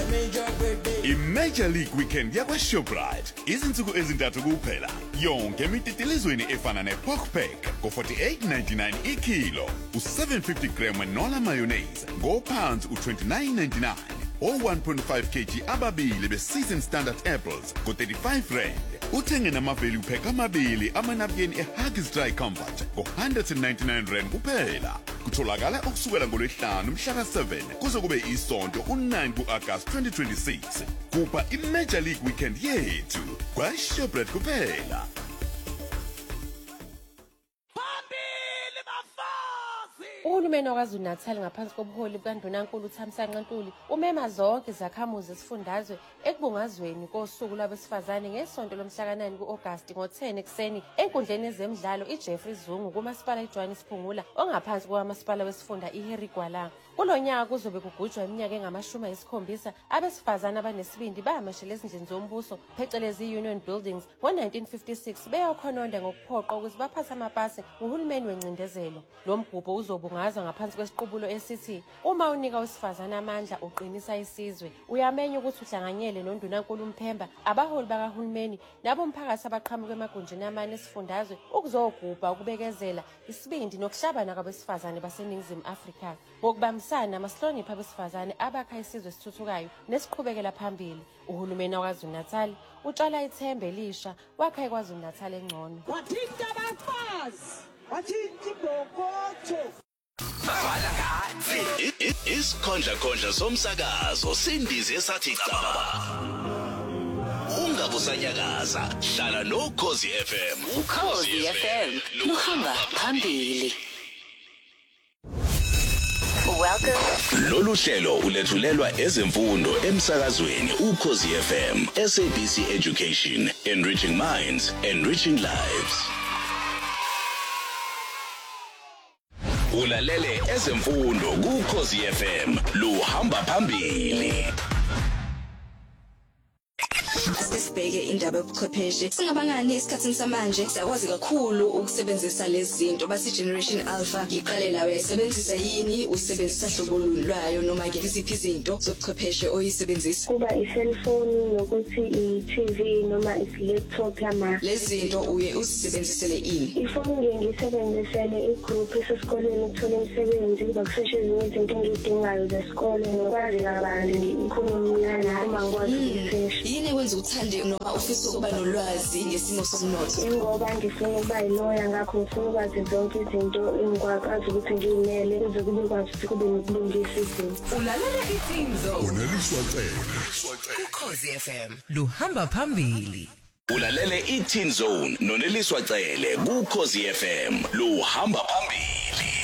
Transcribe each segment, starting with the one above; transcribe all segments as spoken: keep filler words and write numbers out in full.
I-Major League Weekend yakwa-Shoprite izinsuku ezintathu kuphela yonke emititilizweni efana ne-Porkpack ngo-forty-eight ninety-nine ikilo, u-seven fifty gram wenola mayonnaise ngophansi u-twenty-nine ninety-nine, o-one point five kilograms ababili be-Season Standard Apples ngo-thirty-five rand. Uthenge nama-value pack amabili amanapukeni e-Huggies Dry Comfort ngo-one hundred ninety-nine rand kuphela. Kutholakala ukusukela ngolwesihlanu mhla seven kuze kube isonto u-nine ku-August twenty twenty-six. Kupha i-Major League Weekend yethu kwa-Shoprite kuphela. Uhulumeni wakwaZulu Natal ngaphansi kobuholi bukaNdunankulu uThamsanqa Ntuli umema zonke izakhamuzi esifundazwe ekubungazweni kosuku lwabesifazane ngesonto lomhla nine ku-August ngo-ten ekuseni enkundleni yezemidlalo iJeffrey Zungu kumasipala iJohannesburg ongaphansi kwamasipala wesifunda iHarry Gwala. Kulonyaka kuzobe kugujwa iminyaka engamashumi ayisikhombisa abesifazane abanesibindi bahamashela ezindlini zombuso phecelezi Union Buildings ngo-nineteen fifty-six beyokhononda ngokuphoqa ukuthi baphathe amapasi nguhulumeni wencindezelo. Lo mgubho uzobungaza ngaphansi kwesiqubulo esithi uma unika wesifazane amandla uqinisa isizwe, uyamenya ukuthi uhlanganyele noNdunankulu uMphemba, abaholi bakahulumeni nabo mphakathi abaqhamuka emagunjini amane esifundazwe ukuzogubha ukubekezela isibindi nokuhlabana kwabesifazane baseNingizimu Afrika. Ngokubambisana amahlonipha abesifazane abakha isizwe esithuthukayo nesiqhubekela phambili, uhulumeni wakwaZulu Natal utshala ithembe elisha wakha eKwaZulu Natal engcono. Wathinta abafazi, wathinta ibhokotho. Isikhondla khondla somsakazo sindize esathi caba. Ungabusanyakaza, hlala noKhosi F M. uKhosi F M luhamba phambili. Welcome. Lolu hlelo ulethulelwa ezemfundo emsakazweni uKhosi F M, S A B C Education, enriching minds, enriching lives. Ulalele ezemfundo kuKhosi F M, luhamba phambili. Asibheke indaba yobuchwepheshe. Singabangani esikhathini samanje siyakwazi kakhulu ukusebenzisa lezi zinto bathi generation alpha. Iqale nawe isebenzisa yini, usebenzisa hlobo lwayo noma ke iziphi izinto zobuchwepheshe oyisebenzisa? Kuba i-cellphone nokuthi i-T V noma i-laptop yama. Lezi zinto uye usebenzisele ini? Ifoni ngiyisebenzisele i-group esikoleni ukuthola imisebenzi bakuseshe ezinye izinto engidingayo zesikole nokwazi kabanzi ngikhulumana uma ngikwazi ukufesha. Yini wenza uthande noma ufisa ukuba nolwazi ngesimo somnotho? Ngoba ngifuna ukuba yiloya ngakho ngifuna ukwazi zonke izinto engikwazi ukuthi ngiyimele kuze kube kwazi ukuthi kube nokulungisa izinto. Ulalela iTimzo. Uneliswa cele. uKhosi F M luhamba phambili. Ulalele iTeen Zone noneliswa cele kuKhosi F M, luhamba phambili.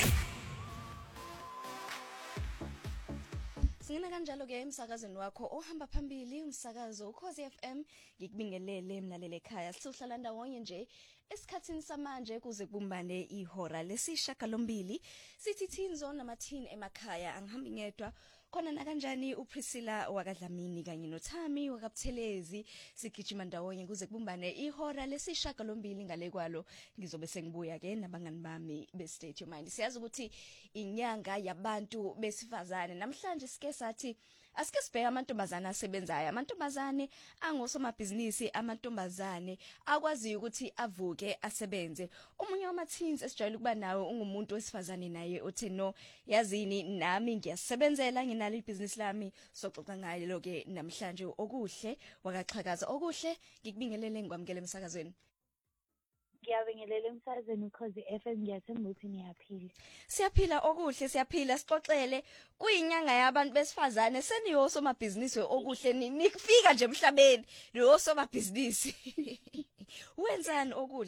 Singena kanjalo ke emsakazweni wakho ohamba phambili, umsakazo uKhosi F M. Ngikubingelele mlalele ekhaya, sihlala ndawonye nje esikhathini samanje kuze kubumbane ihora lesishagalombili. Sithi Teen Zone namathini emakhaya, angihambi ngedwa. Khona na kanjani uPriscilla wakadlamini kanye noThami wakabuthelezi, sigijima ndawonye kuze kubumbane ihora lesishagalombili. Ngale kwalo ngizobe sengibuya ke nabangani bami beState Your Mind. Siyazi ukuthi inyanga yabantu besifazane namhlanje sike sathi asike sibheka amantombazane asebenzayo, amantombazane angosomabhizinisi, amantombazane akwazi ukuthi avuke asebenze. Omunye wamateens esijayele ukuba nawe ungumuntu wesifazane naye othe no, yazini nami ngiyasebenzela nginalo ibhizinisi lami, soxoxa ngayo lo ke namhlanje. Okuhle wakaxhakaza, okuhle ngikubingelele ngikwamukele emsakazweni. Ngiyabingelela emsakazweni uKhosi F M, ngiyathemba ukuthi niyaphila. Siyaphila okuhle, siyaphila. Sixoxele kuyinyanga yabantu besifazane, seniyo somabhizinisi okuhle, nikufika nje emhlabeni lo somabhizinisi. Wenzani okuhle?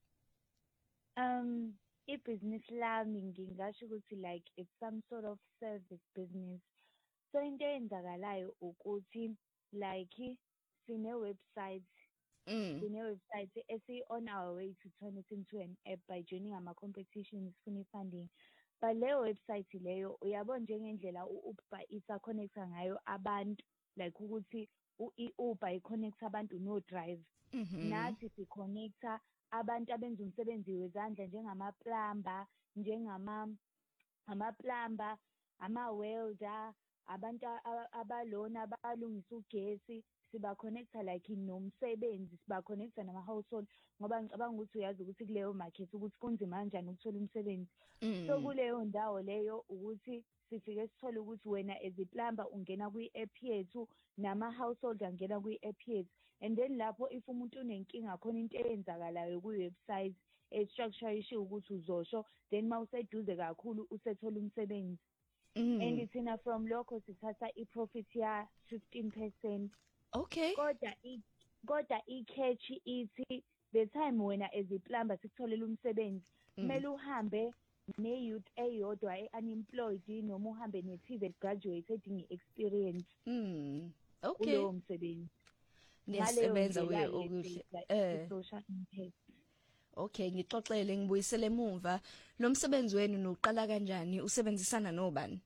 Um ibusiness lami ngingasho ukuthi like it's some sort of service business. So into eyenzakalayo ukuthi like sine website Mm. Sine website esi on our way to turn it into an app by joining ama competitions funi funding. But leyo website leyo uyabona njengendlela uUber isa connecta ngayo abantu, like ukuthi uUber i connects abantu no drive. Nathi si connecta abantu abenza umsebenzi wezandla njengama plumber, njengama ama plumber, ama welder, abantu abalona abalungisa ugesi siba connecta like nomsebenzi siba connecta nama household ngoba ngicabanga ukuthi uyazi ukuthi kuleyo market ukuthi kunzima kanjani ukuthola umsebenzi so kuleyo ndawo leyo ukuthi sifike sithole ukuthi wena as a plumber ungena kwi-app yethu nama household angena kwi-app yethu and then lapho if umuntu unenkinga khona into eyenzakalayo kwi-website e-structure isho ukuthi uzosho then mawuseduze kakhulu usethola umsebenzi and thina from lokho sithatha i-profit ya fifteen percent. Okay. Kodwa kodwa i-catch ithi the time wena as a plumber sikutholela umsebenzi kumele uhambe ne-youth eyodwa e-unemployed noma uhambe ne-T V E T graduated nge-experience. Mm. Okay. Kulowo msebenzi. Niyasebenza we okuhle. Eh. Social impact. Okay, ngixoxele ngibuyisele emuva. Lo msebenzi wenu noqala kanjani? Usebenzisana nobani?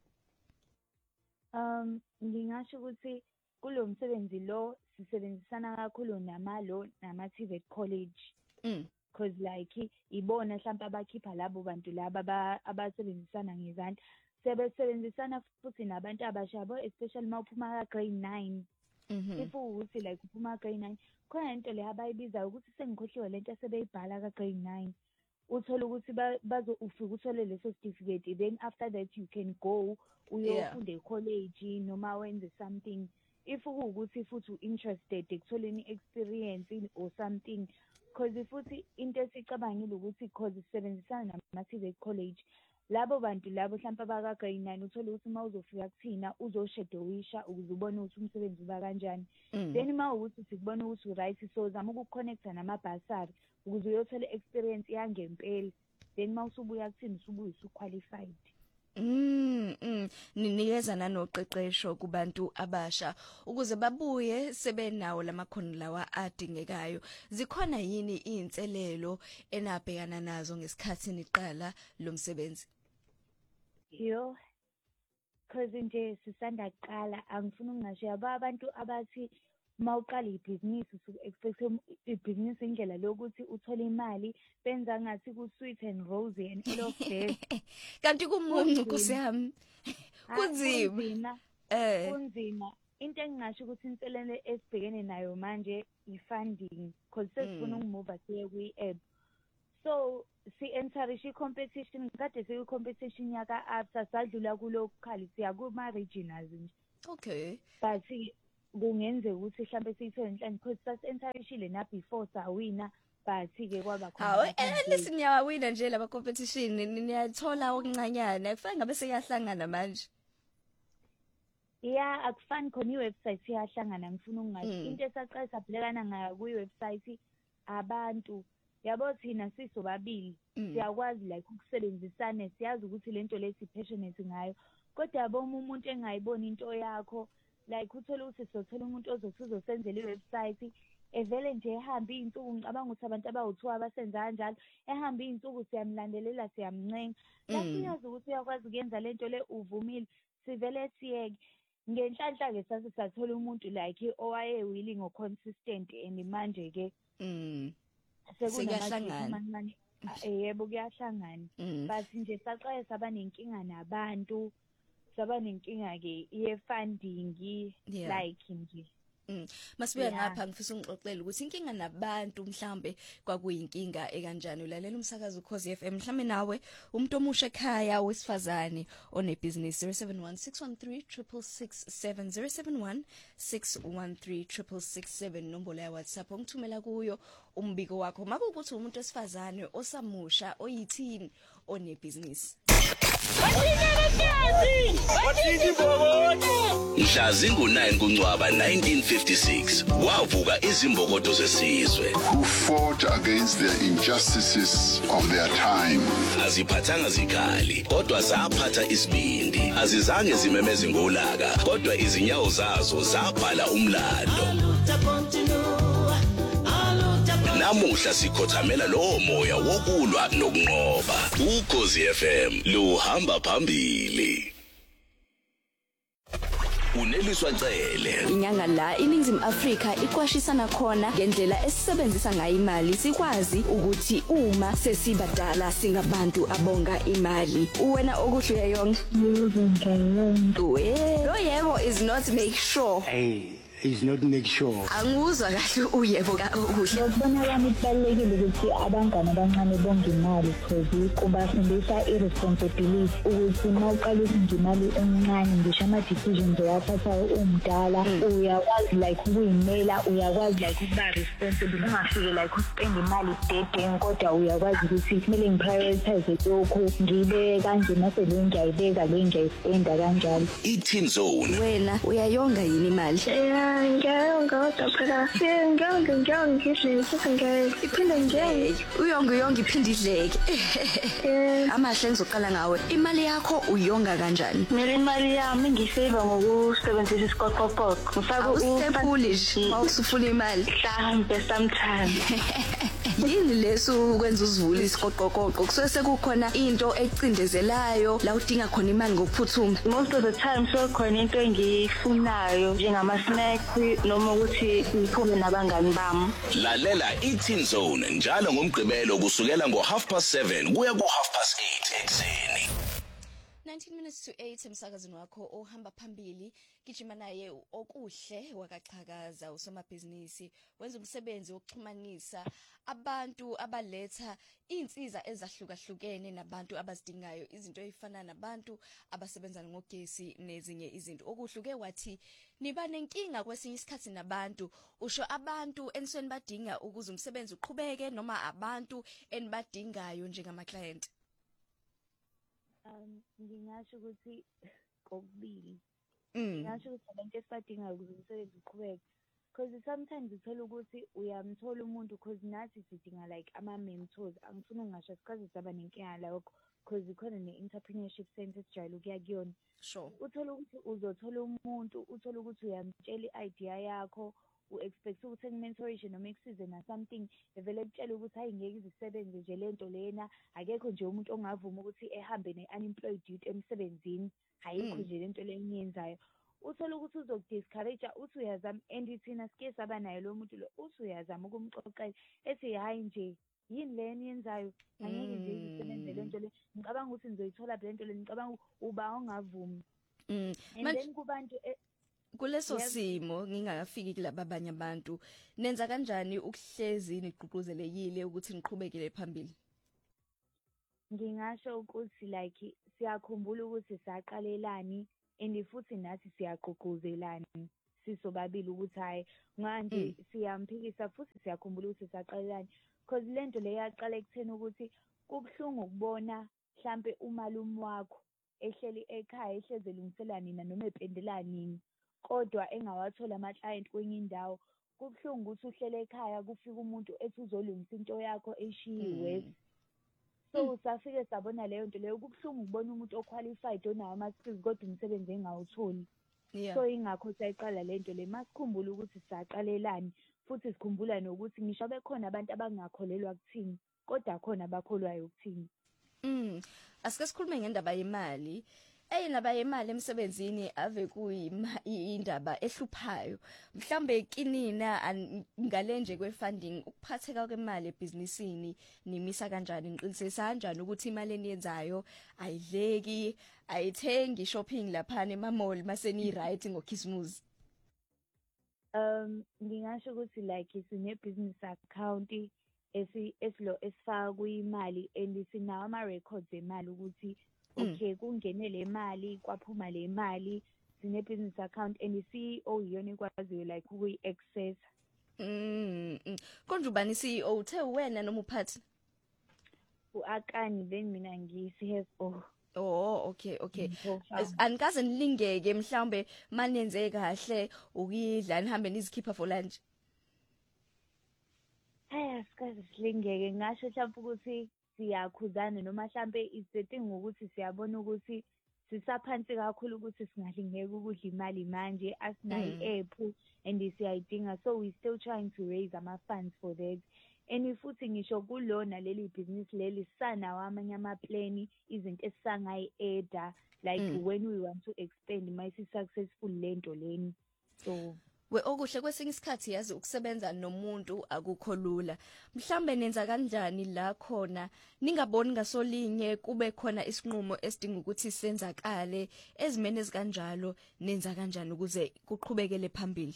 Um, ngingasho ukuthi kulo msebenzi lo sisebenzisana kakhulu namalo nama-T V E T college. Mm. Cause like ibona mhlawumbe abakhipha labo bantu laba abasebenzisana ngezandla. Sebesebenzisana futhi nabantu abashabo especially mawuphuma ka grade nine. Mhm. If uthi like uphuma grade nine khona into le abayibiza ukuthi sengikhohliwe lento sebeyibhala ka grade nine. Uthola ukuthi bazo ufika uthole leso certificate then after that you can go uyofunda e-college noma wenze something if ukuthi futhi interested ekutholeni experience or something because futhi into esicabangile ukuthi because sisebenzisana nama-T V E T college labo bantu labo mhlawumbe abaka grade nine uthola ukuthi uma uzofika kuthina uzoshedowisha ukuze ubone ukuthi umsebenzi uba kanjani then uma ukuthi sikubona ukuthi right so zama ukuconnecta nama-basari ukuze uyothola experience yangempela then uma usubuya kuthina usubuya usuqualified. Mm, mm. Ninikeza nanoqeqesho kubantu abasha ukuze babuye sebenawo lamakhono lawa adingekayo. Zikhona yini izinselelo enabhekana nazo ngesikhathi niqala lo msebenzi? Yo, cause nje sisanda kuqala angifuna ungasho yaba abantu abathi mawuqala ibhizinisi usuke expect ibhizinisi indlela lokuthi uthole imali benza ngathi ku sweet and rosy and all of this kanti kumuncu kusiyami kunzima eh kunzima into engingasho ukuthi inselelo esibhekene nayo manje i-funding because sesifuna ukumuva siye kwi-app so si enter i-competition kade siyi competition yaka ABSA sadlula kulokukhala siya kuma regionals nje. Okay, but kungenzeka ukuthi mhlambe siyithole inhlanhla because sasentayishile na before sawina but ke kwaba khona hawo eh listen yawina nje laba competition niyathola okuncanyana kufanele ngabe seyahlangana manje. Yeah, akufani khona i-website iyahlangana ngifuna ukungathi into esaqala sabhekana ngayo kwi-website abantu yabo thina sisobabili siyakwazi like ukusebenzisana siyazi ukuthi lento lesi passionate ngayo kodwa yabo umuntu engayiboni into yakho like uthola ukuthi sothola umuntu ozothi uzosenzela i-website evele nje ehamba izinsuku ngicabanga ukuthi abantu abawu-two abasenza kanjalo ehamba izinsuku siyamlandelela siyamncenga lasiyazi ukuthi uyakwazi ukuyenza lento le uvumile sivele siyeke ngenhlanhla ke sase sathola umuntu like owaye willing or consistent and manje ke mm sekunahlangana yebo kuyahlangana but nje saqale saba nenkinga nabantu saba nenkinga ke ye-funding like nje. Mm. Masibuya ngapha ngifisa ungixoxele ukuthi inkinga nabantu mhlambe kwakuyinkinga ekanjani ulalela umsakazo Ukhozi F M mhlambe nawe umuntu omusha ekhaya wesifazane one business zero seven one six one three six six seven zero seven one six one three six six seven nombolo ya WhatsApp ongithumela kuyo umbiko wakho mabe ukuthi umuntu wesifazane osamusha oyithini one business. Mhla zingu nine kuNcwaba nineteen fifty-six wavuka izimbokodo zesizwe who fought against the injustices of their time. Aziphathanga zikhali kodwa zaphatha isibindi, azizange zimemeze ngolaka kodwa izinyawo zazo zabhala umlando. Namuhla sikhothamela lo moya wokulwa nokunqoba. Ukhozi F M luhamba phambili. uneliswa cele. Inyanga la iningizimu Afrika iqwashisana khona ngendlela esisebenzisa ngayo imali sikwazi ukuthi uma sesibadala singabantu abonga imali. Uwena okuhle uyayonga. Lo yebo is not make sure. Hey, is not make sure. Anguzwa kahle uyebo ka okuhle. Ngibona kwami kubalulekile ukuthi abangane abancane bonge imali because kubafundisa irresponsibility ukuthi uma uqala ukonga imali encane ngisho ama decisions owathathayo umdala uyakwazi like ukuyimela uyakwazi like ukuba responsible ungafike like uspend imali dedeng kodwa uyakwazi ukuthi kumele ngiprioritize lokho ngibe kanje mase le ngiyayibeka le ngiyayispenda kanjalo. I-Teen Zone. Wena uyayonga yini imali? Ngiyonga kodwa phela ngiyonga ngiyonga ngisho futhi ngiphinde ngiyenze. Uyonga uyonga iphinde idleke. Amahle ngizoqala ngawe. Imali yakho uyonga kanjani? Mina imali yami ngisave ngokusebenzisa isiqoqoqo. Ngifaka uStepulish mawusufuna imali. Mhlambe sometimes. Yini leso ukwenza uzivula isiqoqoqo kusuke sekukhona into ecindezelayo la udinga khona imali ngokuphuthuma? Most of the time so khona into engiyifunayo njengama snacks noma ukuthi ngiphume nabangani bami. Lalela i-Teen Zone njalo ngomgqibelo kusukela ngo half past seven kuya ku half past eight ekseni. nineteen minutes to eight emsakazweni wakho ohamba phambili gijima naye okuhle wakaqhakaza usomabhizinisi wenza umsebenzi wokuxhumanisa abantu abaletha insiza ezahlukahlukene nabantu abazidingayo izinto ezifana nabantu abasebenza ngogesi nezinye izinto okuhluke wathi niba nenkinga kwesinye isikhathi nabantu usho abantu enisweni badinga ukuze umsebenzi uqhubeke noma abantu enibadingayo njengama client. Um ngingasho ukuthi kokubili. Mm. Ngingasho ukuthi abantu esibadingayo ukuze umsebenzi uqhubeke because sometimes uthola ukuthi uyamthola umuntu because nathi sidinga like ama mentors. Angifuni ngisho sikaze saba nenkinga lakho because ikhona ne-entrepreneurship center sijayele ukuya kuyona. Sure. Uthola ukuthi uzothola umuntu uthola ukuthi uyamtshela i-idea yakho u-expect ukuthi mentoration noma ekusize na something evele kutshela ukuthi hayi ngeke izisebenze nje lento lena akekho nje umuntu ongavuma ukuthi ehambe ne-unemployed youth emsebenzini ayikho nje lento leniyenzayo. Uthola ukuthi uzokudiscourage uthi uyazama and thina sike saba nayo lo muntu lo uthi uyazama ukumxoxela ethi hayi nje yini le niyenzayo angeke nje izisebenze lento le ngicabanga ukuthi nizoyithola lento le ngicabanga uba ongavumi. Mm. And then kubantu kuleso simo ngingakafiki kulaba abanye abantu nenza kanjani ukuhlezi niqhuquzelekile ukuthi niqhubekele phambili? Ngingasho ukuthi like siyakhumbula ukuthi siyaqalelani and futhi nathi siyaqhuquzelana sisobabili ukuthi hayi manje siyamphikisa futhi siyakhumbula ukuthi siyaqalelani because lento le yaqala ekutheni ukuthi kubhlungu ukubona mhlambe umalume wakho ehleli ekhaya ehleze lungisela nina noma ependela nini kodwa engawathola ama client kwenye indawo. Kubhlungu ukuthi uhlele ekhaya kufika umuntu ethi uzolungisa into yakho eshiyiwe. So usafike sabona leyo nto leyo kubhlungu ukubona umuntu oqualified onayo ama skills kodwa umsebenzi engawutholi. So ingakho sayiqala lento le masikhumbula ukuthi siyaqalelani futhi sikhumbula nokuthi ngisho bekhona abantu abangakholelwa kuthini kodwa khona abakholwayo kuthini. Mm. Asike sikhulume ngendaba yemali. Eyinaba yemali emsebenzini ave kuyindaba ehluphayo. Mhlambe kinina ngalenje kwefunding ukuphatheka kwemali ebusinessini nimisa kanjani niqinisesa kanjani ukuthi imali eniyenzayo ayidleki ayithengi shopping lapha emamall maseni right ngokhisimuzi? Um ngingasho ukuthi like sine business account esi esilo esifaka kuyimali and sinawo ama records emali ukuthi okay kungene le mali kwaphuma le mali sine business account and i-C E O yona ikwaziyo like ukuyi access. Mm. Konje ubani i-C E O uthe wena noma uphathi? uAkani then mina ngi-C F O. Oh okay okay. Anikaze nilingeke mhlawumbe manenze kahle ukuyidla nihambe nizikhipha for lunch? Eh sikaze silingeke ngasho mhlawumbe ukuthi siyakhuzana noma mhlambe isetting ukuthi siyabona ukuthi sisaphansi kakhulu ukuthi singalingeka ukudla imali manje asinayo i-app and siyayidinga so we still trying to raise ama funds for that and futhi ngisho kulona leli business leli sanawo amanye amaplani izinto esisangayi-eda like Mm. when we want to expand mayisi successful lento leni so We okuhle kwesinye isikhathi yazi ukusebenza nomuntu akukho lula. Mhlambe nenza kanjani la khona ningaboni ngasolinye kube khona isinqumo esidinga ukuthi senzakale ezimene ezikanjalo nenza kanjani ukuze kuqhubekele phambili?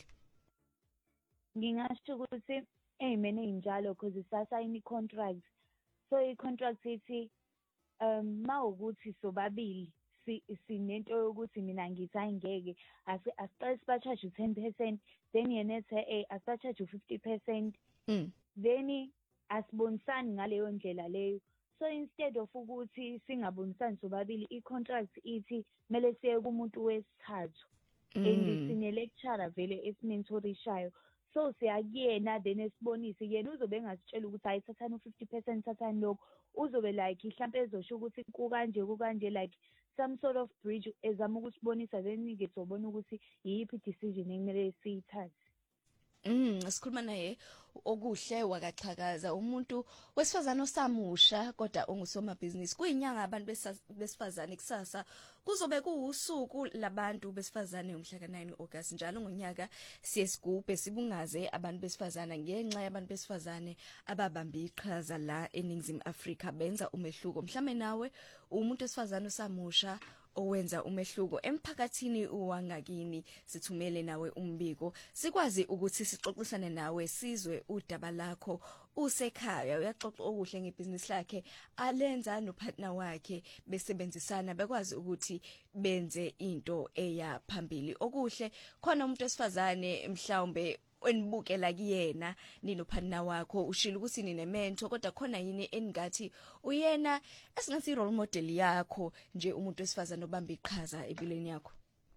ngingasho ukuthi ey'mene ey'njalo because sisasayina i-contract so i-contract ithi um mawukuthi sobabili si sinento yokuthi mina ngithi ayingeke asiqale siba-charge u-ten percent then yena ethi eh asiba-charge u-fifty percent Mm. then asibonisani ngaleyo ndlela leyo so instead of ukuthi singabonisani sobabili i-contract ithi kumele siye kumuntu wesithathu and Mm. sine-lecturer vele esimentorishayo so siyakuyena then esibonise yena uzobe engasitshela ukuthi hayi thathani u-fifty percent thathani lokho uzobe like mhlawumpe ezosho ukuthi kukanje kukanje like some sort of bridge ezama ukusibonisa then-ke sobona ukuthi yiphi decision ekumele siyithathe. Mm, sikhuluma naye okuhle wakachakaza umuntu wesifazana osamusha kodwa ongusomabhizinisi kuyinyanga abantu besifazane kusasa kuzobe kuusuku labantu besifazane umhla ka nine August njalo ngonyaka siyesigubhe sibungaze abantu besifazana ngenxa yabantu besifazane ababambe iqhaza la eNingizimu Afrika benza umehluko mhlawumbe nawe umuntu wesifazane osamusha owenza umehluko emphakathini uwangakini sithumele nawe umbiko sikwazi ukuthi sixoxisane nawe sizwe udaba lakho usekhaya uyaxoxa okuhle ngebhizinisi lakhe alenza nopartner wakhe besebenzisana bekwazi ukuthi benze into eya phambili okuhle khona umuntu wesifazane mhlawumbe enibukela kuyena ninophana wakho ushila ukuthi nine mentor kodwa khona yini engathi uyena esingathi role model yakho nje umuntu wesifazana obamba iqhaza empilweni yakho.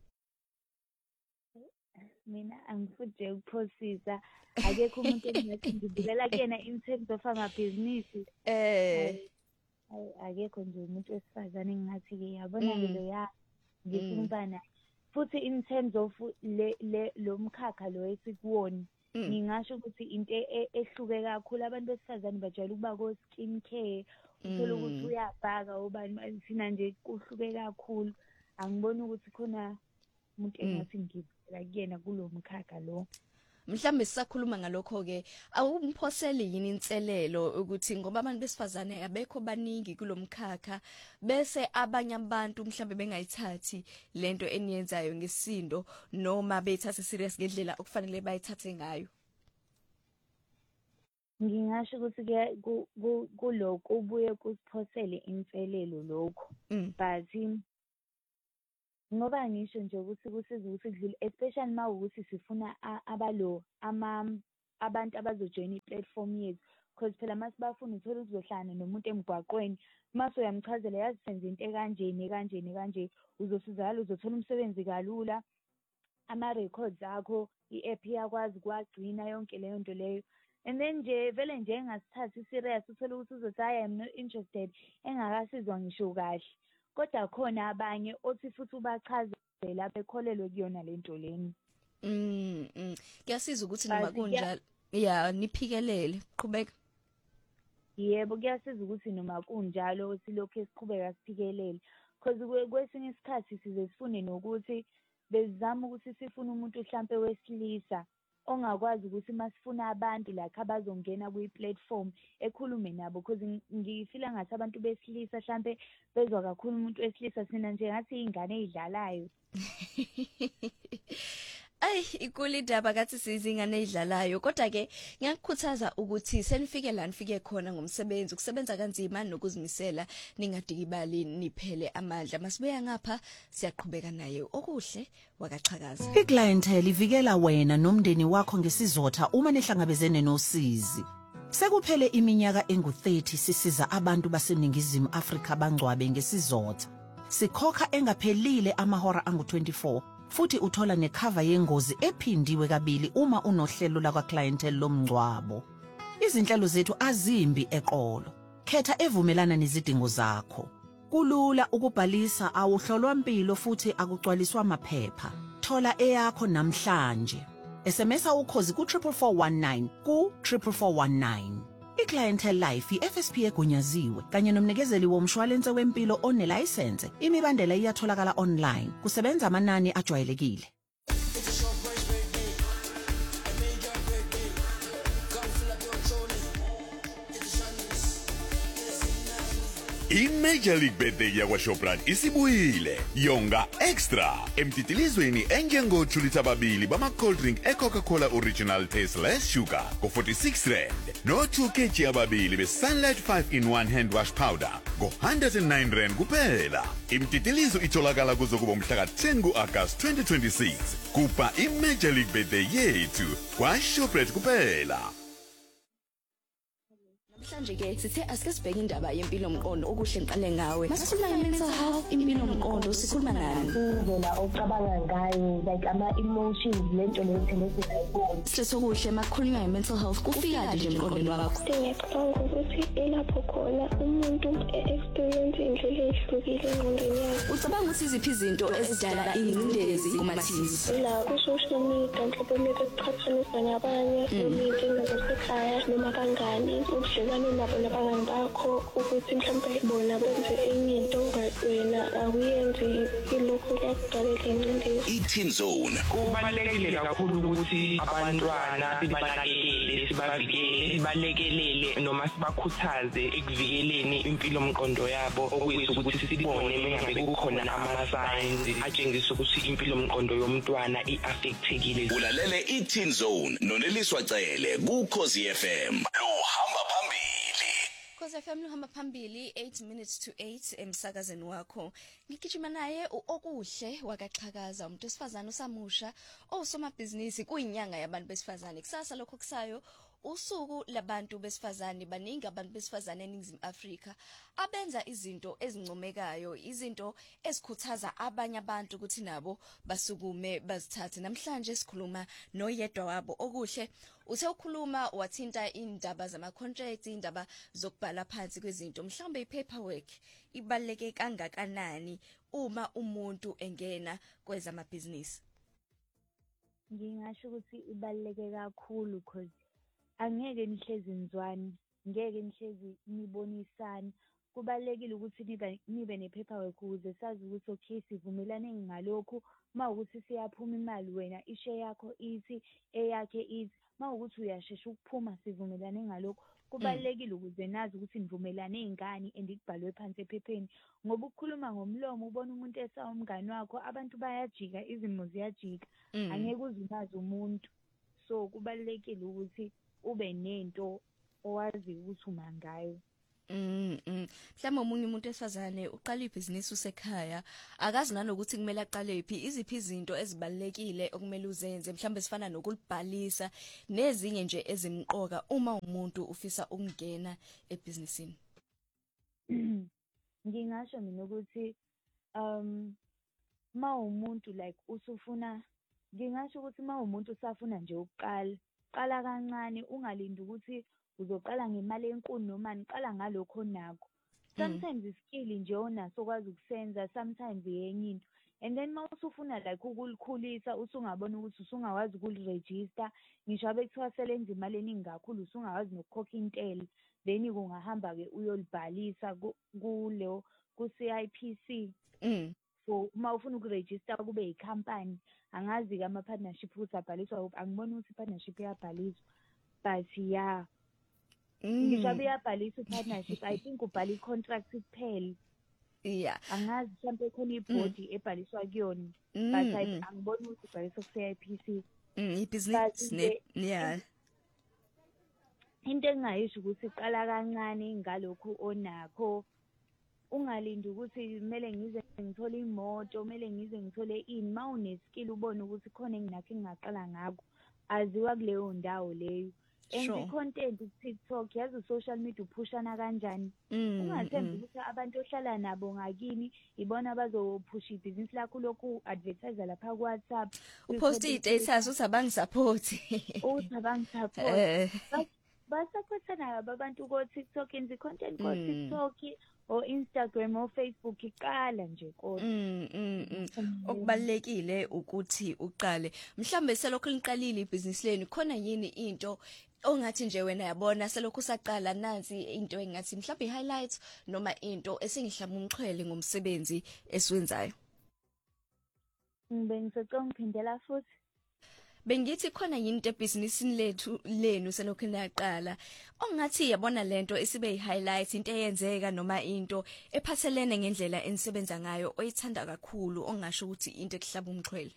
Mina angifuje ukuphosisa akekho umuntu engathi ngibukela kuyena in terms of amabhizinisi eh akekho nje umuntu wesifazane engathi ke yabona lo ya ngifuna futhi in terms of le le lo mkhakha lo esikuwona ngingasho ukuthi into ehluke kakhulu abantu besifazane bajwayele ukuba ko skin care uthola ukuthi uyabhaka ubani sina nje kuhluke kakhulu angiboni ukuthi khona umuntu engathi ngibukela kuyena kulo mkhakha lo. Mhlambe sisakhuluma ngalokho ke awumphosele yini inselelo ukuthi ngoba abantu besifazane abekho baningi kulomkhakha bese abanye abantu mhlambe bengayithathi lento eniyenzayo ngesindo noma bethathe serious ngendlela okufanele bayithathe ngayo. Ngingasho ukuthi ke kuloko ubuye kusiphosele inselelo lokho but ngoba ngisho nje ukuthi kusiza ukuthi kudlule especially mawukuthi sifuna abalo ama abantu abazojoin iplatform yethu because phela masibafuna uthola ukuzohlana nomuntu emgwaqweni mase uyamchazela yazi senze into ekanjeni kanjeni kanje uzosizala uzothola umsebenzi kalula ama records akho i-app yakwazi kwagcina yonke leyo nto leyo and then nje vele nje engasithathi serious uthola ukuthi uzothi I am not interested engakasizwa ngisho kahle kodwa khona abanye othi futhi ubachazela bekholelwe kuyona lento leni. Mm mm kuyasiza ukuthi noma kunjalo yeah niphikelele qhubeka. Yebo kuyasiza ukuthi noma kunjalo silokho esiqhubeka siphikelele because kwesinye isikhathi size sifune nokuthi bezama ukuthi sifune umuntu mhlambe wesilisa ongakwazi ukuthi masifuna abantu like abazongena kwi-platform ekhulume nabo because ngifila ngathi abantu besilisa mhlambe bezwa kakhulu umuntu wesilisa sina nje ngathi ingane ezidlalayo. Ay ikulidaba kathi sizingane ezidlalayo kodwa ke ngiyakukhuthaza ukuthi senifike la nifike khona ngomsebenzi ukusebenza kanzima nokuzimisela ningadikibali niphele amandla masibuya ngapha siyaqhubeka naye okuhle wakachakaza. iClientele ivikela wena nomndeni wakho ngesizotha uma nihlangabezene nosizi. Sekuphele iminyaka engu thirty sisiza abantu baseningizimu Afrika bangcwabe ngesizotha. Sikhokha engaphelile amahora angu twenty-four. Futhi uthola necover yengozi ephindiwe kabili uma unohlelo la kwaClientele lomngcwabo. Izinhlelo zethu azimbi eqolo. Khetha evumelana nezidingo zakho. Kulula ukubhalisa awuhlolwa impilo futhi akugcwaliswa amaphepha. Thola eyakho namhlanje. S M S ukhozi ku triple four one nine ku triple four one nine. iClientele Life i-F S P egunyaziwe kanye nomnikezeli womshwalense wempilo onelicense. Imibandela iyatholakala online. Kusebenza amanani ajwayelekile. I-Major League Birthday yakwaShoprite isibuyile. Yonga extra emtitilizweni enjengo-two litre babili bama-cold drink e-Coca-Cola Original Taste Less Sugar ngo-forty-six rand. No-two kg ababili be-Sunlight five in one hand wash powder ngo-one hundred nine rand kuphela. Imtitilizo itholakala kuzokuba umhla ka-ten ku-August twenty twenty-six. Kupa i-Major League Birthday yethu kwaShoprite kuphela. Mhlanje ke sithe asike sibheke indaba yempilo yomqondo okuhle ngiqale ngawe. Masikhuluma nge-mental health, impilo yomqondo sikhuluma ngani? Indlela ocabanga ngayo, like ama emotions lento lethele singayiboni. Stress okuhle makukhulunywa nge-mental health kufika nje emqondweni wakho. Ngiyacabanga ukuthi ilapho khona umuntu e-experience indlela ehlukile engqondweni yakhe. Ucabanga ukuthi iziphi izinto ezidala ingcindezi kumathizi? La ku-social media mhlawumbe umuntu eqhathanisa nabanye, izinto zasekhaya noma kangani, ubudlelwane nabo nabangani bakho ukuthi mhlawumbe bona benze enye into wena awuyenzi, ilokhu kuyakudalela ingcindezi. I-Teen Zone kubalulekile kakhulu ukuthi abantwana sibanakekele, sibavikele, sibalekelele noma sibakhuthaze ekuvikeleni impilo yomqondo yabo, okuyisa ukuthi sibone mengabe kukhona ama-signs atshengisa ukuthi impilo yomqondo yomntwana i-affectekile. Ulalele i-Teen Zone noneliswa cele ku-Khosi F M. Lo hamba phambili. Khosi F M luhamba phambili eight minutes to eight emsakazeni wakho. Ngigijima naye okuhle wakaqhakaza umuntu wesifazane usamusha osomabhizinisi kuyinyanga yabantu besifazane. Kusasa lokho kusayo usuku labantu besifazane, baningi abantu besifazane eNingizimu Afrika abenza izinto ezincomekayo, izinto ezikhuthaza abanye abantu ukuthi nabo basukume bazithathe. Namhlanje sikhuluma noyedwa wabo okuhle. Uthe ukhuluma wathinta indaba zama contracts, indaba zokubhala phansi kwezinto. Mhlawumbe ipaperwork ibaleke kangakanani uma umuntu engena kwezamabhizinisi? Ngingasho ukuthi ibaleke kakhulu because angeke nihlezi nizwane, ngeke nihlezi nibonisana. Kubalekile ukuthi nibe nibe nepaperwork ukuze sazi ukuthi okay sivumelane ngalokhu. Ma ukuthi siyaphuma imali wena ishare yakho ithi, eyakhe ithi, ma ukuthi uyashesha ukuphuma sivumelane ngalokhu. Kubalekile ukuze nazi ukuthi nivumelane ngani andikubhalwe phansi ephepheni, ngoba ukukhuluma ngomlomo ubona umuntu esawumngani wakho, abantu bayajika, izimo ziyajika, angeke uzumazi umuntu. So kubalekile ukuthi ube nento owazi ukuthi uma ngayo. Mm mm. Mhlawumbe umunye umuntu esifazane uqala ibhizinisi usekhaya, akazi nanokuthi kumele aqale iphi, iziphi izinto ezibalekile okumele uzenze, mhlawumbe sifana nokulibhalisa nezinye nje ezimqoka uma umuntu ufisa ukungena ebhizinisini. Ngingasho mina ukuthi um ma umuntu like usufuna, ngingasho ukuthi ma umuntu usafuna nje ukuqala, qala kancane, ungalindi ukuthi uzoqala ngemali enkulu noma niqala ngalokho nakho. Sometimes iskill nje onaso kwazi ukusenza, sometimes yenye into. And then mawusufuna like ukulikhulisa usungabona ukuthi usungawazi ukuliregister, ngisho abekuthiwa selenza imali eningi kakhulu usungawazi nokukhokha intela, then kungahamba ke uyolibhalisa kuleyo ku-C I P C. Mm. So uma ufuna ukuregister kube yicompany, angazi ke ama partnership ukuthi abhaliswa, angiboni ukuthi partnership iyabhaliswa, but yeah. Ngisho beyabhalisa partnership, I think ubhala i-contract kuphela. Yeah. Angazi mhlawumbe khona ibhodi ebhaliswa kuyona, but angiboni ukuthi ubhaliswa ku-C I P C. Mm, i-business ne, yeah. Into engayisho ukuthi qala kancane ngalokho onakho. Ungalindi ukuthi kumele ngize ngithole imoto, kumele ngize ngithole ini. Ma uneskill ubone ukuthi khona enginakho engingaqala ngakho, aziwa kuleyo ndawo leyo. Enze content ku-TikTok, yazi social media uphushana kanjani. Ungathembi ukuthi abantu ohlala nabo ngakini ibona bazophusha ibhizinisi lakho lokhu advertise lapha ku WhatsApp. Upost i-status uthi abangi-support. Uthi abangi-support. Basakhwethana abantu ko TikTok, enze content ko TikTok o Instagram o Facebook, iqala nje kodwa. Mm mm. Okubalekile ukuthi uqale. Mhlambe selokho liqalile ibhizinisi leni khona yini into ongathi nje wena yabona selokhu saqala nansi into engathi mhlawumbe highlights noma into esengihlaba umxhwele ngomsebenzi esiwenzayo? Bengisacela ngiphindela futhi. Bengithi khona yinto ebusinessini lethu lenu selokhu niyaqala ongathi yabona lento esibe highlights into eyenzeka noma into ephathelene ngendlela enisebenza ngayo oyithanda kakhulu ongasho ukuthi into ekuhlaba umxhwele?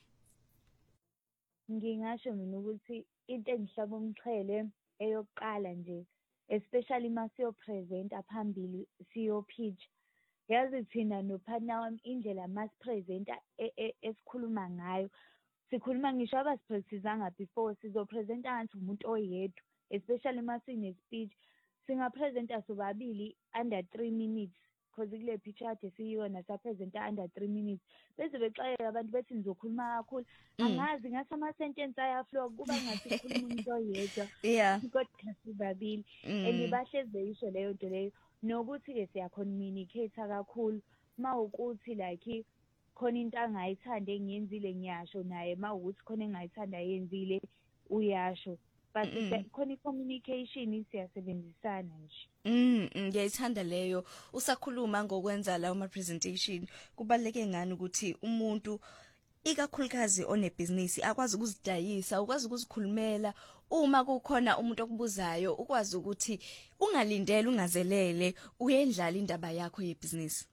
Ngingasho mina ukuthi into engihlaba umxhwele eyokuqala nje especially masiyo present aphambili siyo pitch yazi thina no partner wami indlela mas presenter esikhuluma ngayo sikhuluma ngisho abasipresizanga before sizo presenter ngathi umuntu oyedwa especially masine speech singa presenter sobabili under three minutes because kule pitch ade siyona sa presenter under three minutes bese bexayela abantu bethi nizokhuluma kakhulu angazi ngathi ama sentence ayaflow kuba ngathi ukhuluma umuntu oyedwa yeah kodwa sibabili enibahleze beyisho leyo nto leyo nokuthi ke siya communicate kakhulu mawukuthi like khona into angayithanda engiyenzile ngiyasho naye mawukuthi khona engayithanda yenzile uyasho but khona communication siyasebenzisana nje. Mm ngiyayithanda leyo usakhuluma ngokwenza lawo ma presentation kubaleke ngani ukuthi umuntu ikakhulukazi onebusiness akwazi ukuzidayisa ukwazi ukuzikhulumela uma kukhona umuntu okubuzayo ukwazi ukuthi ungalindele ungazelele uyendlala indaba yakho yebusiness.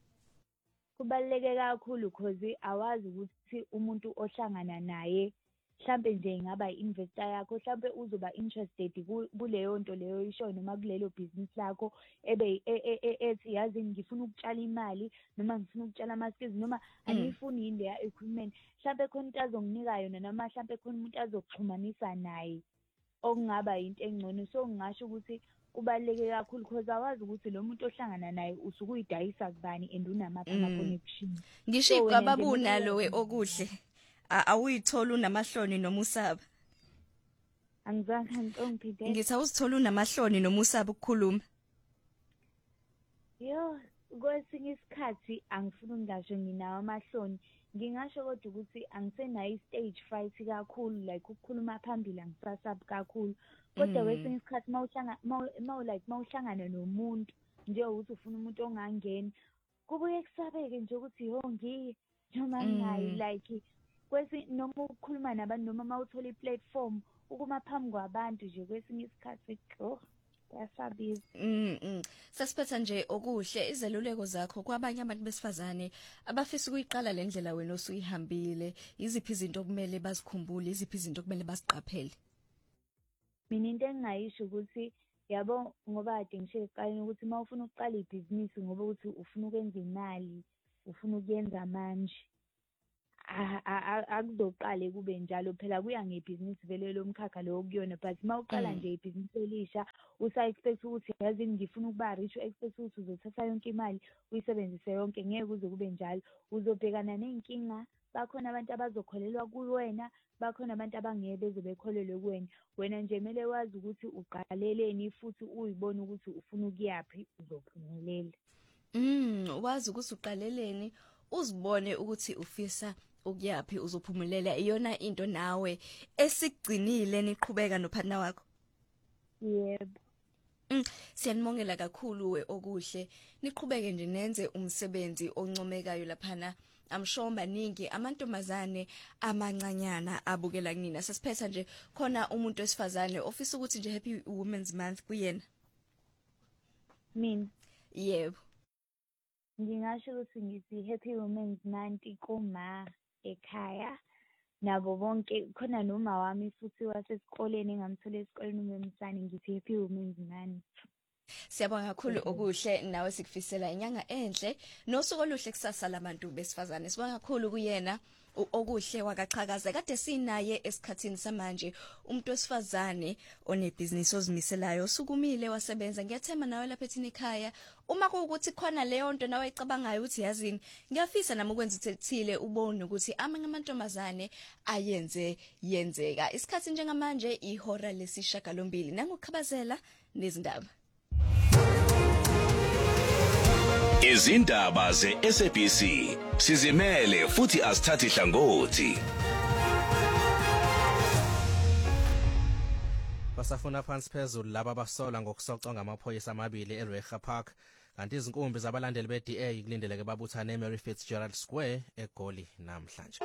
Kubaleke kakhulu because awazi ukuthi umuntu ohlangana naye mhlambe nje ingaba investor yakho mhlambe uzoba interested kuleyo nto leyo isho noma kulelo business lakho ebe ethi yazi ngifuna ukutshala imali noma ngifuna ukutshala ama skills noma angifuni inde ya equipment mhlambe khona into azonginika yona noma mhlambe khona umuntu azokuxhumanisa naye okungaba into engcono so ngisho ukuthi kubaleke kakhulu because awazi ukuthi lo muntu ohlangana naye usukuyidayisa kubani and unama connection. Ngisho kwababuna lo we okuhle awuyithola unamahloni noma usaba. Angizange ngicongiphethe. Ngithi awuzithola unamahloni noma usaba ukukhuluma. Yo, kwesinye isikhathi angifuni ngisho nginawo amahloni. Ngingasho kodwa ukuthi angisenayo stage fright kakhulu like ukukhuluma phambili angisasaba kakhulu. Kodwa kwesinye isikhathi mawuhlanga mawu like mawuhlangana nomuntu nje ukuthi ufuna umuntu ongangena kubuye kusabeke nje ukuthi yo ngiyi noma ngayi like kwesi noma ukukhuluma nabantu noma mawuthola iplatform ukuma phambi kwabantu nje kwesinye isikhathi oh yasabiza. Mhm. Sasiphetha nje okuhle izeluleko zakho kwabanye abantu besifazane abafisa ukuyiqala le ndlela wena osuyihambile iziphi izinto kumele bazikhumbule iziphi izinto kumele baziqaphele? Mina into engayisho ukuthi yabo ngoba ade ngisho eqaleni ukuthi mawufuna ukuqala ibusiness ngoba ukuthi ufuna ukwenza imali ufuna ukuyenza manje akuzoqale kube njalo phela kuya ngebusiness vele lo mkhakha lo kuyona but mawuqala nje ibusiness elisha usa expect ukuthi yazi ngifuna ukuba rich expect ukuthi uzothatha yonke imali uyisebenzise yonke ngeke kuze kube njalo uzobhekana nenkinga bakhona abantu abazokholelwa kuwena bakhona abantu abangeke beze bekholelwe kuwena wena nje kumele wazi ukuthi uqaleleni futhi uyibone ukuthi ufuna ukuyaphi uzophumelela. Mm wazi ukuthi uqaleleni uzibone ukuthi ufisa ukuyaphi uzophumelela iyona into nawe esigcinile niqhubeka nopartner wakho. Yebo. Mm siyanimongela kakhulu we okuhle niqhubeke nje nenze umsebenzi oncomekayo laphana. I'm sure baningi amantombazane amancanyana abukela kunina sasiphetha nje khona umuntu wesifazane ofisa ukuthi nje happy women's month kuyena. Mina yebo ngingasho ukuthi ngithi happy women's month kuma ekhaya nabo bonke khona noma wami futhi wasesikoleni engamthola esikoleni umemsane ngithi happy women's month. Siyabonga kakhulu okuhle nawe sikufisela inyanga enhle nosuku oluhle kusasa labantu besifazane. Sibonga kakhulu kuyena okuhle wakaqhakaza kade sinaye esikhathini samanje umuntu wesifazane onebusiness ozimiselayo sukumile wasebenza. Ngiyathemba nawe lapha ethini ekhaya uma kuukuthi khona leyo nto nawe icabangayo ukuthi yazini ngiyafisa nami ukwenza uthethile ubone ukuthi amanye amantombazane ayenze yenzeka. Isikhathi njengamanje ihora lesishagalombili nangukhabazela nezindaba. Izindaba ze-S A B C sizimele futhi asithathi hlangothi. basafuna phansi phezulu laba basola ngokusoca ngamaphoyisa amabili eRecha Park kanti izinkumbi zabalandeli be-D A kulindeleke babuthane eMary Fitzgerald Square eGoli namhlanje.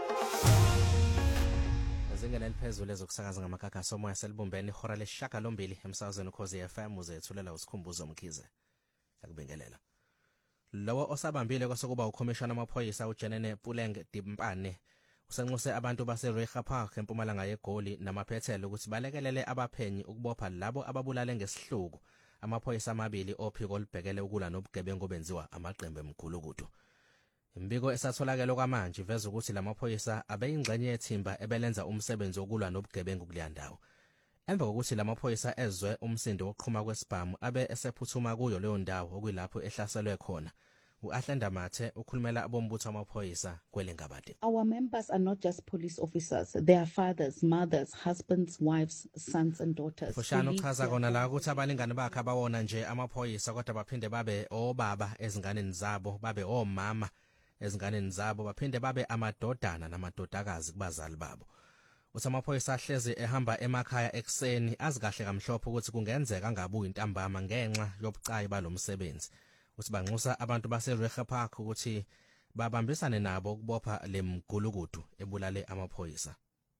Ezingene eliphezulu ezokusakaza ngamakhakhasi omoya selibumbene ihora lesishiyagalombili emsakazweni ukhozi F M uzethulela usikhumbuzo Mkhize. Yakubingelela. Lowo osabambile kwasokuba ukhomishana amaphoyisa uJenene Puleng Dimpane usenxuse abantu baseRecha Park eMpumalanga yeGoli namaphethelo ukuthi balekelele abaphenyi ukubopha labo ababulale ngesihluku amaphoyisa amabili ophiko olubhekele ukulwa nobugebengu benziwa amaqembu emgulukudu. Imbiko esatholakele kwamanje iveza ukuthi lamaphoyisa abeyingxenye yethimba ebelenza umsebenzi wokulwa nobugebengu kuleya ndawo. Emva kokuthi lamaphoyisa ezwe umsindo wokuqhuma kwesibhamu abe esephuthuma kuyo leyo ndawo okuyilapho ehlaselwe khona. uAhlenda Mathe ukhulumela abombutho amaphoyisa kwelengabade. Our members are not just police officers, they are fathers, mothers, husbands, wives, sons and daughters. Fushano uchaza kona la ukuthi abalingani bakhe abawona nje amaphoyisa kodwa baphinde babe obaba ezinganeni zabo, babe omama ezinganeni zabo, baphinde babe amadodana namadodakazi kubazali babo. Uthi amaphoyisa ahlezi ehamba emakhaya ekseni azikahle kamhlophe ukuthi kungenzeka ngabuyi intambama ngenxa yobucayi balomsebenzi. Uthi banxusa abantu baseRecha Park ukuthi babambisane nabo ukubopha lemgulukudu ebulale amaphoyisa.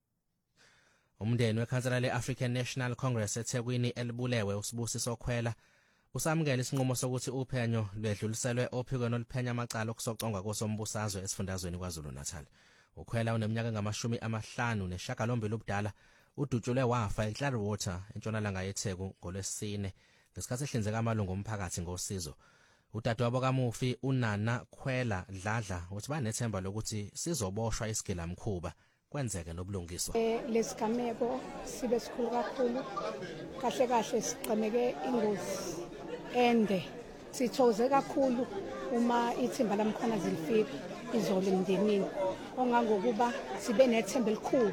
Umndeni wekhansela leAfrican National Congress eThekwini elibulewe uSibusiso Khwela usamukela isinqumo sokuthi uphenyo lwedluliselwe ophikweni oluphenya amacala okusocongwa kosombusazwe esifundazweni kwaZulu Natal. Ukhwela uneminyaka ngamashumi amahlanu neshagalombili ubudala udutshulwe wafa eClearwater entshonalanga yeTheku ngolwesine ngesikhathi ehlinzeka amalungu omphakathi ngosizo. Udadewabo kaMufi uNana Khwela Dladla uthi banethemba lokuthi sizoboshwa isigila mkhuba kwenzeke nobulungiswa. Eh lesigameko sibe sikhulu kakhulu kahle kahle siqhameke ingozi ende sithoze kakhulu uma ithimba lamkhona zilifika izolo emndenini ongangokuba sibe nethemba elikhulu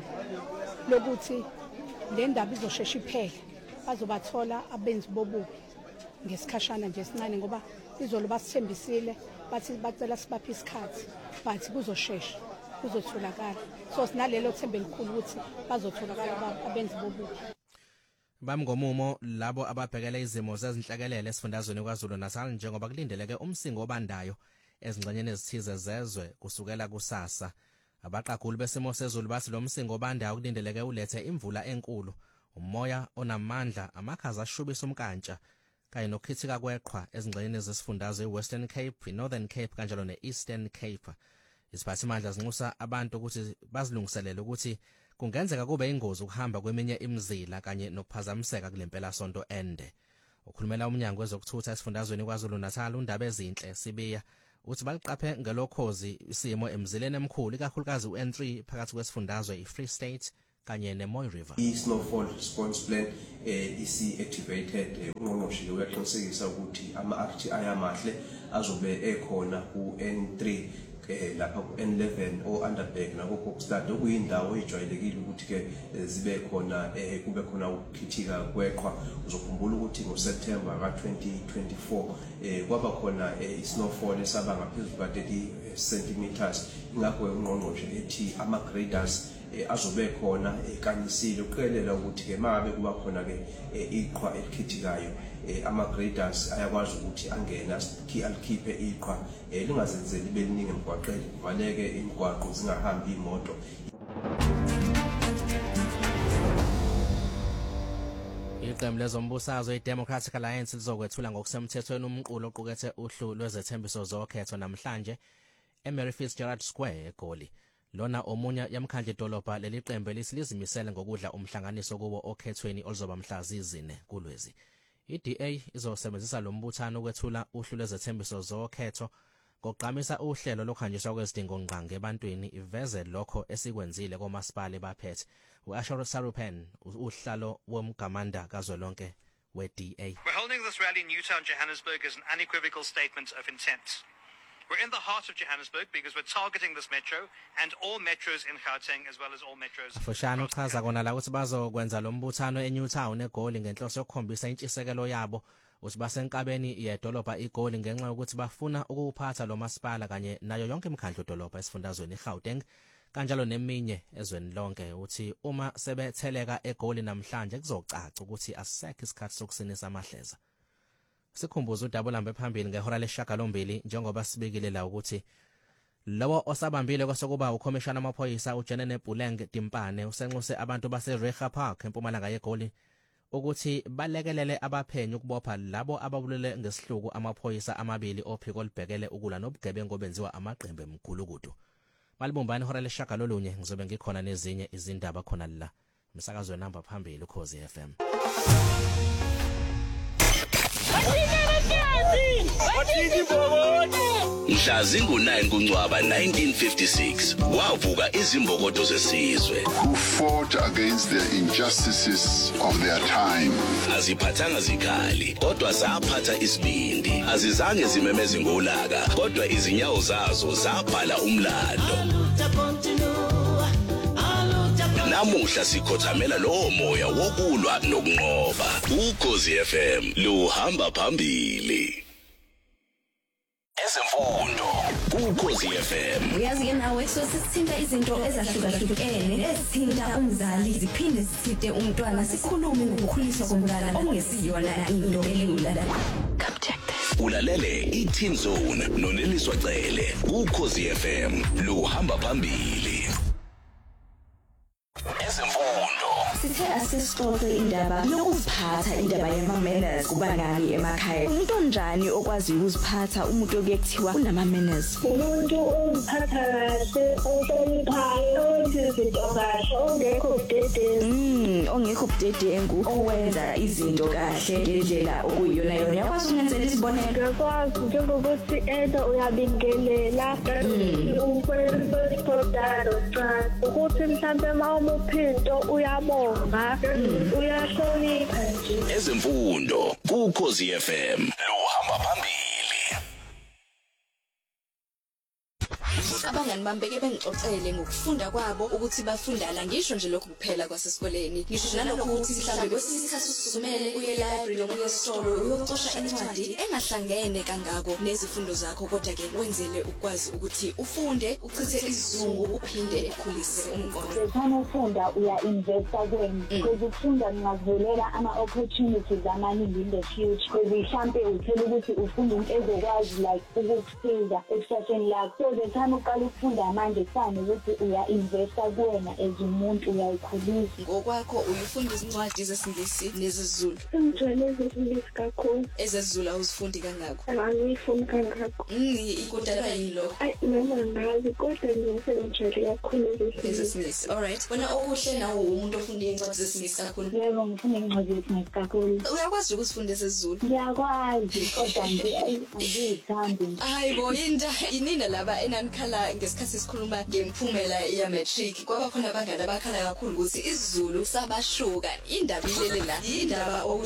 lokuthi le ndaba izoshesha iphele bazobathola abenzi bobubi ngesikhashana nje sincane ngoba izolo basithembisile bathi bacela sibaphe isikhathi bathi kuzoshesha kuzotholakala so sinalelo themba elikhulu ukuthi bazotholakala abenzi bobubi. Bamngomumo labo ababhekele izimo zezinhlekelele esifundazweni kwaZulu Natal njengoba kulindeleke umsingo obandayo ezingxenyeni ezithize zezwe kusukela kusasa. Abaqaphuli besimo sezulu bathi lo msingo obandayo kulindeleke ulethe imvula enkulu, umoya onamandla, amakhaza ashubisa umkantsha kanye nokukhithika kweqhwa ezingxenyeni zesifundazwe iWestern Cape, iNorthern Cape kanjalo neEastern Cape. Isiphathimandla zinxusa abantu ukuthi bazilungiselele ukuthi kungenzeka kube ingozi ukuhamba kweminye imizila kanye nokuphazamiseka kulempela sonto ende. Ukhulumela umnyango wezokuthutha esifundazweni kwaZulu Natal uNdaba Ezinhle Sibiya uthi baliqaphe ngelokhozi isimo emzileni emkhulu ikakhulukazi uN three phakathi kwesifundazwe iFree State kanye neMoy River. I-snowfall response plan eh isi-activated ungqongqoshe uyaqinisekisa ukuthi ama-R T I amahle azobe ekhona ku-N three ke lapha ku-N eleven o Underberg nako Kokstad okuyindawo ejwayelekile ukuthi ke zibe khona eh kube khona ukukhithika kweqhwa. Uzokhumbula ukuthi ngoSeptember ka twenty twenty-four eh kwaba khona i-snowfall esaba ngaphezulu ka thirty centimeters ingakho ungqongqoshe ethi ama-graders azobe khona ekanyisile uqelela ukuthi ke mabe kuba khona ke iqhwa elikhithikayo ama-graders ayakwazi ukuthi angena ki alikhiphe iqhwa lingazenzeli libe liningi emgwaqeni kuvaleke imigwaqo zingahambi imoto. Iqembu lezombusazwe iDemocratic Alliance lizokwethula ngokusemthethweni umqulo oqukethe uhlu lwezethembiso zokhetho namhlanje eMary Fitzgerald Square eGoli. Lona omunya yamkhandle idolobha leli qembu lisilizimisele ngokudla umhlanganiso kuwo okhethweni oluzoba mhla zine kuLwezi. I-D A izosebenzisa lo mbuthano ukwethula uhlu lwezethembiso zokhetho ngokuqhamisa uhlelo lokhanjiswa kwezidingo ngqange ebantwini iveze lokho esikwenzile komasipala baphethe. uAshur Sarupen uhlalo womgamanda kazwelonke we-D A. We're holding this rally in Newtown, Johannesburg as an unequivocal statement of intent. We're in the heart of Johannesburg because we're targeting this metro and all metros in Gauteng as well as all metros. Fushano uchaza kona la ukuthi bazokwenza lo mbuthano eNewtown eGoli ngenhloso yokukhombisa intshisekelo yabo uthi basenkabeni yedolobha iGoli ngenxa yokuthi bafuna ukuphatha lo masipala kanye nayo yonke imikhandlo dolobha esifundazweni iGauteng kanjalo neminye ezweni lonke uthi uma sebetheleka egoli namhlanje kuzocaca ukuthi asisekho isikhathi sokusinisa amahleza. Sikhumbuza uDabulambe phambili ngehora lesishiyagalombili njengoba sibekile la ukuthi lawo osabambile kwasokuba ukhomishana amaphoyisa uJenene Buleng Timpane usenxuse abantu base Recha Park eMpumalanga yeGoli ukuthi balekelele abaphenyi ukubopha labo ababulele ngesihluku amaphoyisa amabili ophiko olibhekele ukula nobugebengu obenziwa amaqembu emgulukudu. Malibumbani hora lesishagalolunye ngizobe ngikhona nezinye izindaba khona la umsakazo namba phambili ukhozi F M. Mhla zingu nine kuNcwaba nineteen fifty-six wavuka izimbokodo zesizwe who fought against the injustices of their time. Aziphathanga zikhali kodwa zaphatha isibindi, azizange zimemeze ngolaka kodwa izinyawo zazo zabhala umlando. Namuhla sikhothamela lo moya wokulwa nokunqoba. Ukhozi F M luhamba phambili. Ezemfundo Ukhozi F M. Uyazi ke nawe sosithinta izinto ezahlukahlukene ezithinta umzali ziphinde zithinte umntwana sikhulume ngokukhuliswa komntwana ongesiyona into elula. Ulalele iTeen Zone noneliswa cele. Ukhozi F M luhamba phambili. Ezemfundo sithe asisixoxe indaba yokuziphatha, indaba yama-manners kubangaki emakhaya. Umuntu onjani okwazi ukuziphatha umuntu okuyekuthiwa unama manners? Umuntu oziphatha kahle, ohloniphayo, owenza izinto kahle, ongekho budedengu. Mm, ongekho budedengu, owenza izinto kahle ngendlela okuyiyona yona. Uyakwazi ukungenzela isibonelo? Uyakwazi njengokuthi ento uyabingelela, ukwenza isidodalo cha. Ukuthi mhlambe ma umuphinto uyabonga, uyahlonipha nje. Ezemfundo Ukhozi F M luhamba phambili. Abangani bami beke bengixoxele ngokufunda kwabo ukuthi bafundala ngisho nje lokho kuphela kwasesikoleni. Ngisho nalokho ukuthi mhlambe kwesinye isikhathi usumele uye library noma uye esitolo uyocosha incwadi engahlangene kangako nezifundo zakho kodwa ke wenzele ukwazi ukuthi ufunde uchithe isizungu uphinde ukhulise umqondo. Uma ufunda uya investa kweni because ukufunda kungavulela ama opportunities amaningi in the future. Because mhlambe uthola ukuthi ufunda into ezokwazi like ukukusiza ekusaseni lakho. So the time uqala ukufunda manje kufana ukuthi uya investa kuwena as umuntu uyayikhulisa. Ngokwakho uyifunda izincwadi zesiNgisi nezisiZulu. Ngijwayele izingisi kakhulu. EzesiZulu awuzifundi kangako. Angiyifundi kangako. Mm, ikudalwa yini lokho? Ay noma ngazi kodwa ngiyisebenzele kakhulu ezesiNgisi. Alright. Wena okuhle nawo umuntu ofunda incwadi zesiNgisi kakhulu. Yebo ngifunda incwadi zesiNgisi kakhulu. Uyakwazi ukuzifunda ezesiZulu? Ngiyakwazi kodwa ngiyithandi. Hayibo yinda inina laba enanikhala ngesikhathi sikhuluma ngemphumela ya matric kwaba khona abangani abakhala kakhulu ukuthi isiZulu sabashuka indaba ilele la indaba